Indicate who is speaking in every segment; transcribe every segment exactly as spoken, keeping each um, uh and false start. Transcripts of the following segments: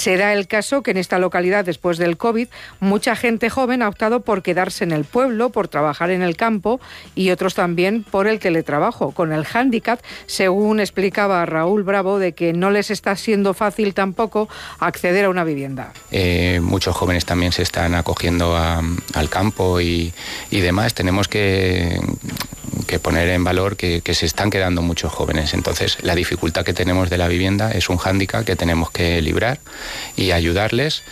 Speaker 1: Será el caso que en esta localidad, después del COVID, mucha gente joven ha optado por quedarse en el pueblo, por trabajar en el campo y otros también por el teletrabajo, con el hándicap, según explicaba Raúl Bravo, de que no les está siendo fácil tampoco acceder a una vivienda.
Speaker 2: Eh, muchos jóvenes también se están acogiendo a, al campo y, y demás. Tenemos que, que poner en valor que, que se están quedando muchos jóvenes. Entonces, la dificultad que tenemos de la vivienda es un hándicap que tenemos que librar y ayudarles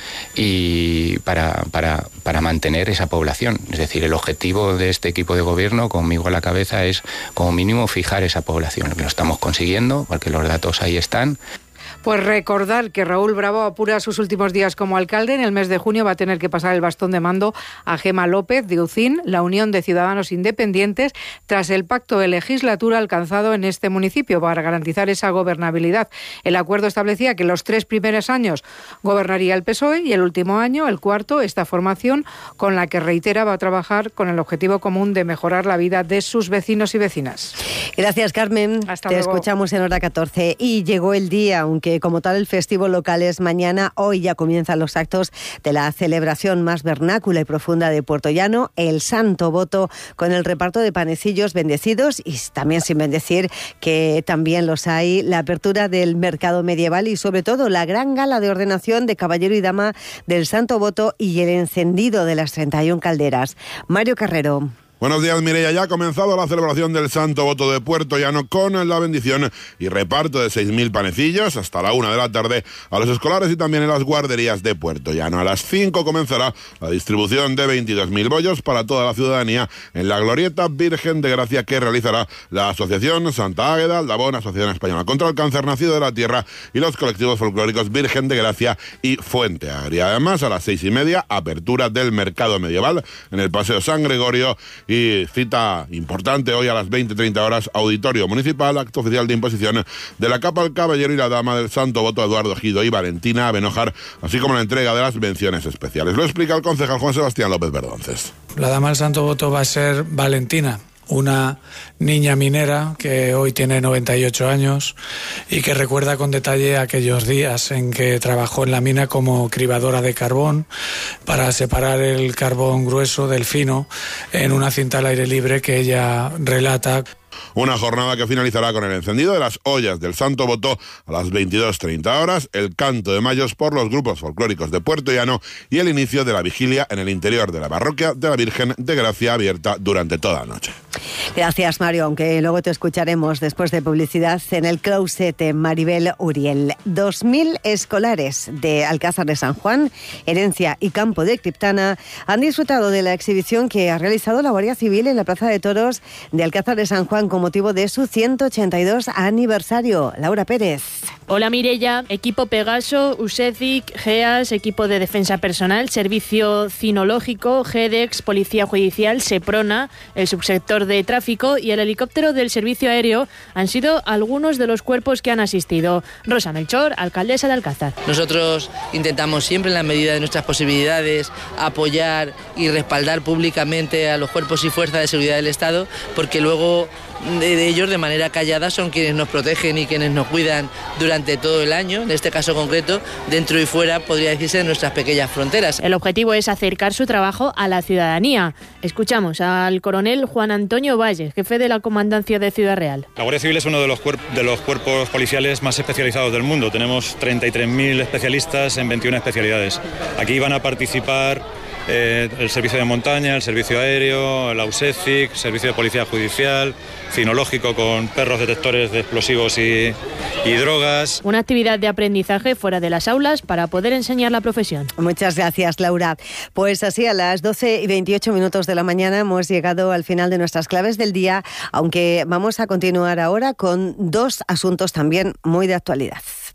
Speaker 2: y para, para, para mantener esa población. Es decir, el objetivo de este equipo de gobierno, conmigo a la cabeza, es como mínimo fijar esa población. Lo estamos consiguiendo porque los datos ahí están.
Speaker 1: Pues recordar que Raúl Bravo apura sus últimos días como alcalde. En el mes de junio va a tener que pasar el bastón de mando a Gema López de U C I N, la Unión de Ciudadanos Independientes, tras el pacto de legislatura alcanzado en este municipio para garantizar esa gobernabilidad. El acuerdo establecía que los tres primeros años gobernaría el P S O E y el último año, el cuarto, esta formación con la que, reitera, va a trabajar con el objetivo común de mejorar la vida de sus vecinos y vecinas.
Speaker 3: Gracias, Carmen.
Speaker 1: Hasta
Speaker 3: Te
Speaker 1: luego.
Speaker 3: Escuchamos en Hora catorce. Y llegó el día, aunque como tal el festivo local es mañana, hoy ya comienzan los actos de la celebración más vernácula y profunda de Puerto Llano, el Santo Voto, con el reparto de panecillos bendecidos y también, sin bendecir, que también los hay, la apertura del mercado medieval y sobre todo la gran gala de ordenación de caballero y dama del Santo Voto y el encendido de las treinta y una calderas. Mario Carrero.
Speaker 4: Buenos días, Mireia. Ya ha comenzado la celebración del Santo Voto de Puerto Llano con la bendición y reparto de seis mil panecillos hasta la una de la tarde a los escolares y también en las guarderías de Puerto Llano. A las cinco comenzará la distribución de veintidós mil bollos para toda la ciudadanía en la Glorieta Virgen de Gracia que realizará la Asociación Santa Águeda, Aldabón, Asociación Española contra el Cáncer, Nacido de la Tierra y los colectivos folclóricos Virgen de Gracia y Fuente Agria. Además, a las seis y media, apertura del mercado medieval en el Paseo San Gregorio. Y cita importante hoy a las veinte treinta horas, Auditorio Municipal, acto oficial de imposición de la capa al caballero y la dama del Santo Voto, Eduardo Gido y Valentina Benojar, así como la entrega de las menciones especiales. Lo explica el concejal Juan Sebastián López Verdonces.
Speaker 5: La dama del Santo Voto va a ser Valentina, una niña minera que hoy tiene noventa y ocho años y que recuerda con detalle aquellos días en que trabajó en la mina como cribadora de carbón para separar el carbón grueso del fino en una cinta al aire libre que ella relata.
Speaker 4: Una jornada que finalizará con el encendido de las ollas del Santo Voto a las veintidós treinta horas, el canto de mayos por los grupos folclóricos de Puerto Llano y el inicio de la vigilia en el interior de la parroquia de la Virgen de Gracia, abierta durante toda la noche.
Speaker 3: Gracias, Mario, aunque luego te escucharemos después de publicidad en el Closet. Maribel Uriel. Dos mil escolares de Alcázar de San Juan, Herencia y Campo de Criptana han disfrutado de la exhibición que ha realizado la Guardia Civil en la Plaza de Toros de Alcázar de San Juan con motivo de su ciento ochenta y dos aniversario. Laura Pérez.
Speaker 6: Hola, Mireia. Equipo Pegaso, USECIC, GEAS, equipo de defensa personal, servicio cinológico, GEDEX, Policía Judicial, SEPRONA, el subsector de tráfico y el helicóptero del servicio aéreo han sido algunos de los cuerpos que han asistido. Rosa Melchor, alcaldesa de Alcázar.
Speaker 7: Nosotros intentamos siempre, en la medida de nuestras posibilidades, apoyar y respaldar públicamente a los cuerpos y fuerzas de seguridad del Estado, porque luego de, de ellos, de manera callada, son quienes nos protegen y quienes nos cuidan durante todo el año, en este caso concreto, dentro y fuera, podría decirse, de nuestras pequeñas fronteras.
Speaker 6: El objetivo es acercar su trabajo a la ciudadanía. Escuchamos al coronel Juan Antonio Valle, jefe de la Comandancia de Ciudad Real.
Speaker 8: La Guardia Civil es uno de los, cuerp- de los cuerpos policiales más especializados del mundo. Tenemos treinta y tres mil especialistas en veintiuna especialidades. Aquí van a participar eh, el servicio de montaña, el servicio aéreo, la USECIC, servicio de policía judicial, cinológico con perros detectores de explosivos y, y drogas.
Speaker 6: Una actividad de aprendizaje fuera de las aulas para poder enseñar la profesión.
Speaker 3: Muchas gracias, Laura. Pues así, a las doce y veintiocho minutos de la mañana hemos llegado al final de nuestras claves del día, aunque vamos a continuar ahora con dos asuntos también muy de actualidad.